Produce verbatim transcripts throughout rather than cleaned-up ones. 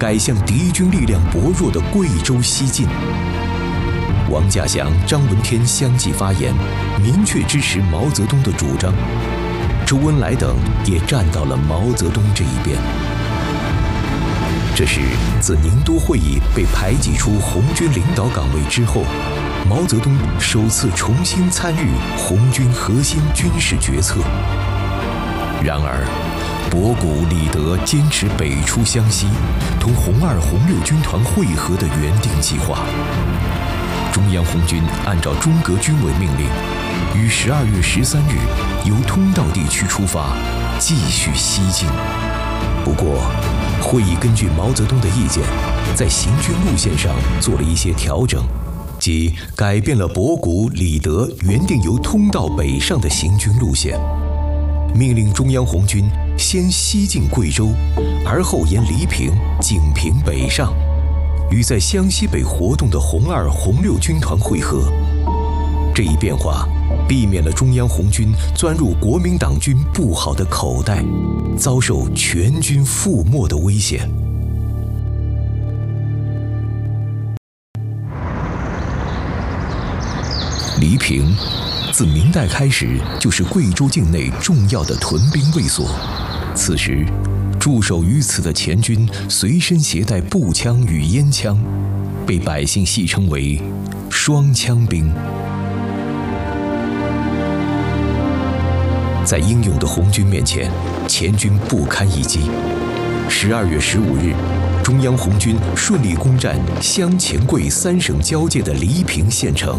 改向敌军力量薄弱的贵州西进。王稼祥、张闻天相继发言，明确支持毛泽东的主张。周恩来等也站到了毛泽东这一边。这是自宁都会议被排挤出红军领导岗位之后，毛泽东首次重新参与红军核心军事决策。然而，博古、李德坚持北出湘西，同红二、红六军团会合的原定计划。中央红军按照中革军委命令，于十二月十三日由通道地区出发，继续西进。不过，会议根据毛泽东的意见，在行军路线上做了一些调整，即改变了博古、李德原定由通道北上的行军路线，命令中央红军先西进贵州，而后沿黎平、景平北上，与在湘西北活动的红二、红六军团会合。这一变化避免了中央红军钻入国民党军不好的口袋，遭受全军覆没的危险。黎平自明代开始就是贵州境内重要的屯兵卫所。此时，驻守于此的前军随身携带步枪与烟枪，被百姓戏称为“双枪兵”。在英勇的红军面前，前军不堪一击。十二月十五日，中央红军顺利攻占湘黔桂三省交界的黎平县城。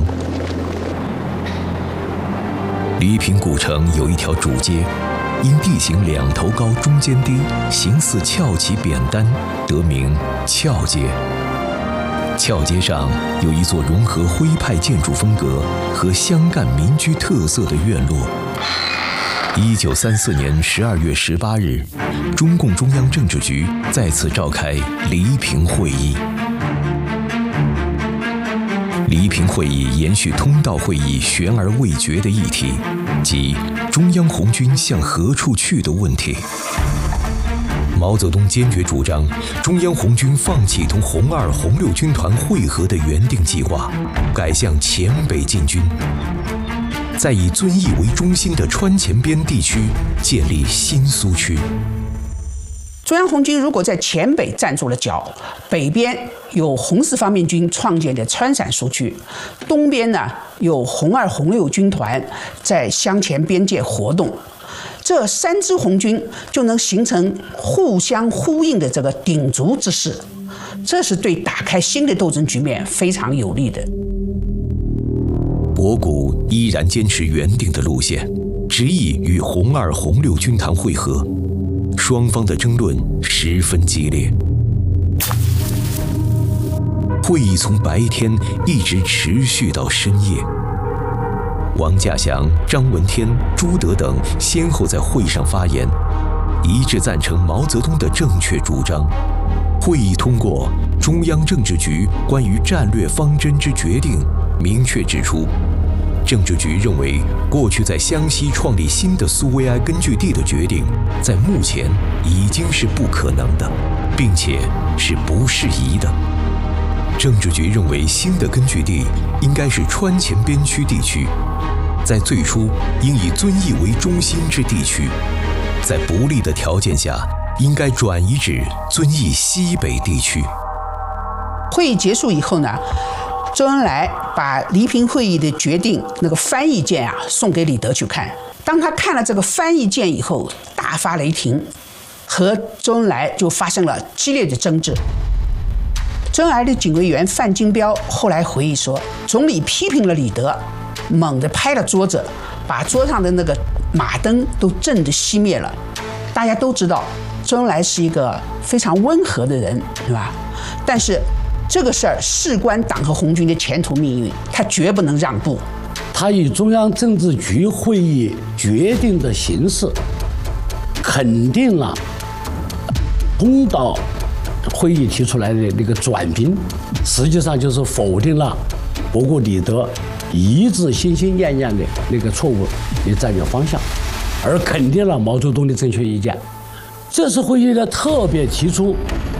黎平古城有一条主街，因地形两头高中间低，形似翘起扁担，得名翘街。翘街上有一座融合徽派建筑风格和湘赣民居特色的院落。一九三四年十二月十八日，中共中央政治局在此召开黎平会议。黎平会议延续通道会议悬而未决的议题，即中央红军向何处去的问题。毛泽东坚决主张中央红军放弃同红二、红六军团会合的原定计划，改向黔北进军，在以遵义为中心的川黔边地区建立新苏区。 中央红军如果在黔北站住了脚，北边有红四方面军创建的川陕苏区，东边呢有红二、红六军团在湘黔边界活动，这三支红军就能形成互相呼应的这个鼎足之势，这是对打开新的斗争局面非常有利的。 博古依然坚持原定的路线，执意与红二、红六军团会合，双方的争论十分激烈。会议从白天一直持续到深夜。王稼祥、张闻天、朱德等先后在会上发言，一致赞成毛泽东的正确主张。会议通过中央政治局关于战略方针之决定，明确指出，政治局认为过去在湘西创立新的苏维埃根据地的决定，在目前已经是不可能的，并且是不适宜的。政治局认为新的根据地应该是川黔边区地区，在最初应以遵义为中心之地区，在不利的条件下应该转移至遵义西北地区。 会议结束以后呢，周恩来把黎平会议的决定那个翻译件啊送给李德去看。当他看了这个翻译件以后，大发雷霆，和周恩来就发生了激烈的争执。周恩来的警卫员范金彪后来回忆说，总理批评了李德，猛地拍了桌子，把桌上的那个马灯都震得熄灭了。大家都知道，周恩来是一个非常温和的人，是吧？但是这个事儿事关党和红军的前途命运，他绝不能让步。 他以中央政治局会议决定的形式，肯定了通道会议提出来的那个转兵，实际上就是否定了博古、李德一致心心念念的那个错误的战略方向，而肯定了毛泽东的正确意见。这次会议呢，特别提出